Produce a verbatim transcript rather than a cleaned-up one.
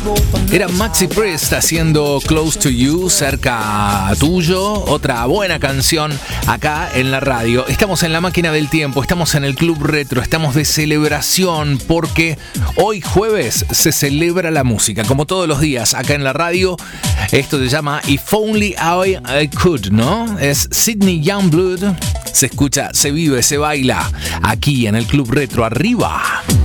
Era Maxi Priest haciendo Close to You, cerca tuyo. Otra buena canción acá en la radio. Estamos en la máquina del tiempo, estamos en el Club Retro, estamos de celebración porque hoy jueves se celebra la música. Como todos los días acá en la radio, esto se llama If Only I, I Could, ¿no? Es Sydney Youngblood. Se escucha, se vive, se baila aquí en el Club Retro. Arriba.